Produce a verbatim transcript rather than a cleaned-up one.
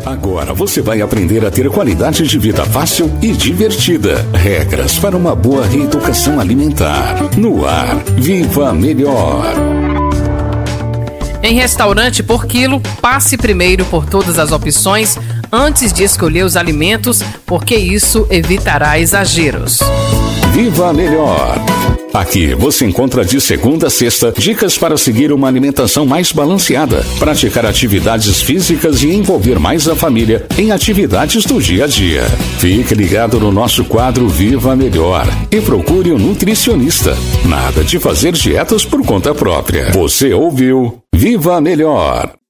Agora você vai aprender a ter qualidade de vida fácil e divertida. Regras para uma boa reeducação alimentar. No ar, Viva Melhor. Em restaurante por quilo, passe primeiro por todas as opções antes de escolher os alimentos, porque isso evitará exageros. Viva Melhor. Aqui você encontra de segunda a sexta dicas para seguir uma alimentação mais balanceada, praticar atividades físicas e envolver mais a família em atividades do dia a dia. Fique ligado no nosso quadro Viva Melhor e procure um nutricionista. Nada de fazer dietas por conta própria. Você ouviu Viva Melhor.